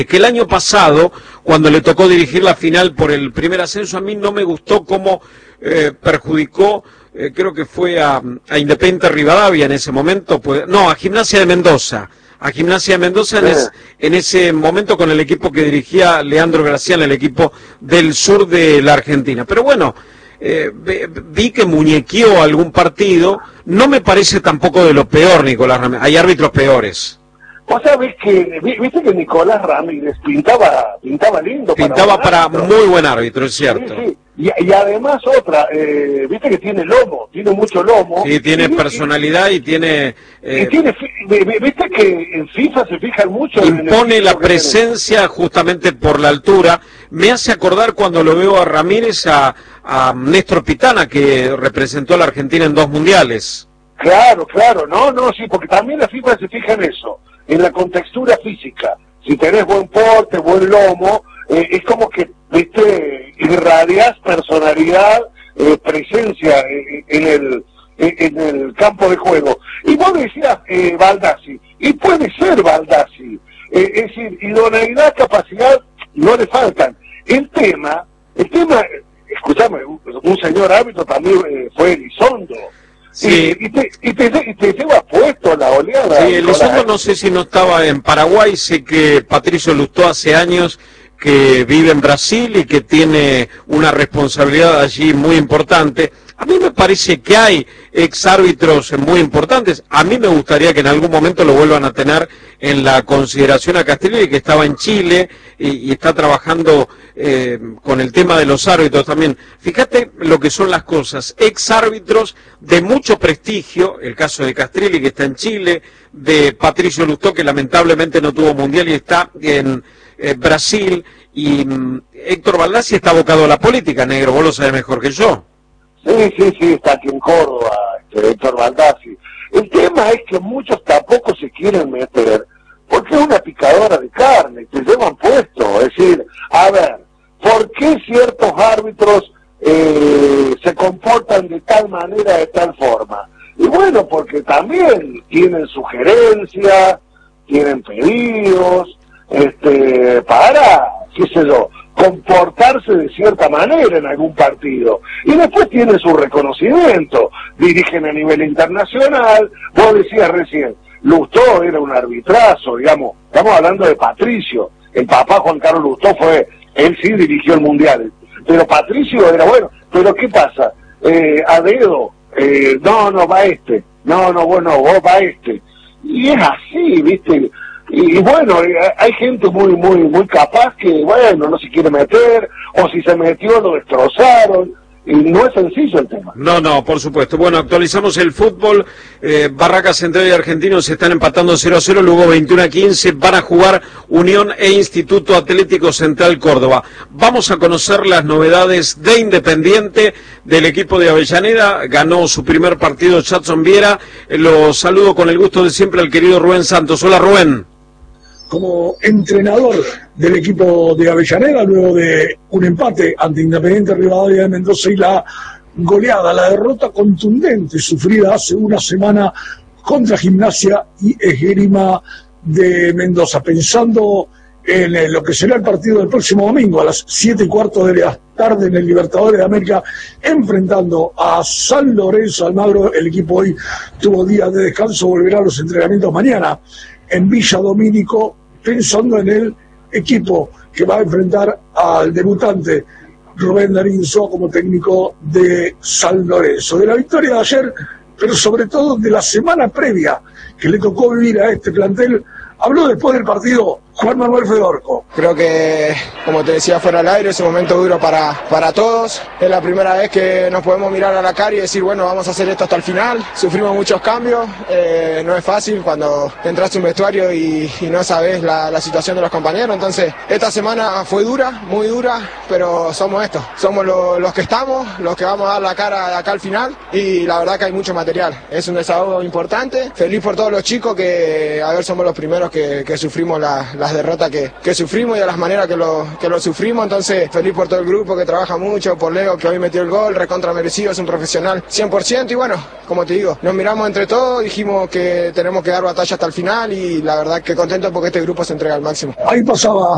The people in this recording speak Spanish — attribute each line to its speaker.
Speaker 1: Que el año pasado, cuando le tocó dirigir la final por el primer ascenso, a mí no me gustó cómo perjudicó, creo que fue a Independiente Rivadavia en ese momento, pues, no, a Gimnasia de Mendoza. A Gimnasia de Mendoza en ese momento con el equipo que dirigía Leandro Gracián, el equipo del sur de la Argentina. Pero bueno, vi que muñequeó algún partido, no me parece tampoco de lo peor, Nicolás Ramírez, hay árbitros peores.
Speaker 2: Vos sabés que, viste que Nicolás Ramírez pintaba lindo.
Speaker 1: Pintaba para muy buen árbitro, es cierto.
Speaker 2: Sí, sí. Y además otra, viste que tiene lomo, tiene mucho lomo.
Speaker 1: Sí, tiene personalidad y tiene...
Speaker 2: viste que en FIFA se fijan mucho...
Speaker 1: Impone la presencia justamente por la altura. Me hace acordar cuando lo veo a Ramírez, a Néstor Pitana, que representó a la Argentina en 2 mundiales.
Speaker 2: Claro, no, sí, porque también la FIFA se fija en eso, en la contextura física. Si tenés buen porte, buen lomo, es como que, viste, irradiás personalidad, presencia en el campo de juego. Y vos decías Baldassi, y puede ser Baldassi, es decir, idoneidad, capacidad, no le faltan. El tema, escuchame, un señor árbitro también fue Elizondo.
Speaker 1: Sí.
Speaker 2: Y te lleva puesto la oleada.
Speaker 1: Sí, Elizondo no sé si no estaba en Paraguay, sé que Patricio Lustó hace años que vive en Brasil y que tiene una responsabilidad allí muy importante. A mí me parece que hay exárbitros muy importantes. A mí me gustaría que en algún momento lo vuelvan a tener en la consideración a Castrilli, que estaba en Chile y está trabajando con el tema de los árbitros también. Fíjate lo que son las cosas. Exárbitros de mucho prestigio, el caso de Castrilli, que está en Chile, de Patricio Lustó, que lamentablemente no tuvo mundial y está en Brasil, y Héctor Baldassi está abocado a la política, negro, vos lo sabés mejor que yo.
Speaker 2: Sí, está aquí en Córdoba, Héctor Baldassi. El tema es que muchos tampoco se quieren meter, porque es una picadora de carne, te llevan puesto. Es decir, a ver, ¿por qué ciertos árbitros se comportan de tal manera, de tal forma? Y bueno, porque también tienen sugerencias, tienen pedidos, para, qué sé yo, comportarse de cierta manera en algún partido. Y después tienen su reconocimiento, dirigen a nivel internacional. Vos decías recién, Lustó era un arbitrazo, digamos, estamos hablando de Patricio, el papá Juan Carlos Lustó él sí dirigió el Mundial, pero Patricio era bueno. Pero ¿qué pasa? A dedo, no va bueno, vos va y es así, ¿viste? Y bueno, hay gente muy capaz que, bueno, no se quiere meter, o si se metió lo destrozaron, y no es sencillo el tema.
Speaker 1: No, por supuesto. Bueno, actualizamos el fútbol. Barracas Central y Argentinos se están empatando 0-0, luego 21-15, van a jugar Unión e Instituto Atlético Central Córdoba. Vamos a conocer las novedades de Independiente, del equipo de Avellaneda. Ganó su primer partido Jadson Viera. Lo saludo con el gusto de siempre al querido Rubén Santos. Hola, Rubén.
Speaker 3: Como entrenador del equipo de Avellaneda, luego de un empate ante Independiente Rivadavia de Mendoza y la goleada, la derrota contundente sufrida hace una semana contra Gimnasia y Esgrima de Mendoza, pensando en lo que será el partido del próximo domingo a las 7:15 de la tarde en el Libertadores de América, enfrentando a San Lorenzo Almagro. El equipo hoy tuvo días de descanso, volverá a los entrenamientos mañana en Villa Domínico, pensando en el equipo que va a enfrentar al debutante Rubén Darín Insúa como técnico de San Lorenzo. De la victoria de ayer, pero sobre todo de la semana previa que le tocó vivir a este plantel, habló después del partido Juan Manuel Fedorco.
Speaker 4: Creo que, como te decía fuera del aire, es un momento duro para todos. Es la primera vez que nos podemos mirar a la cara y decir, bueno, vamos a hacer esto hasta el final. Sufrimos muchos cambios, no es fácil cuando entras a un vestuario y no sabes la situación de los compañeros. Entonces, esta semana fue dura, muy dura, pero somos estos. Somos los que estamos, los que vamos a dar la cara de acá al final, y la verdad que hay mucho material. Es un desahogo importante. Feliz por todos los chicos que, somos los primeros que sufrimos las derrotas que sufrimos y de las maneras que lo sufrimos. Entonces, feliz por todo el grupo que trabaja mucho, por Leo que hoy metió el gol, recontra merecido, es un profesional 100%. Y bueno, como te digo, nos miramos entre todos, dijimos que tenemos que dar batalla hasta el final, y la verdad que contento porque este grupo se entrega al máximo.
Speaker 3: Ahí pasaba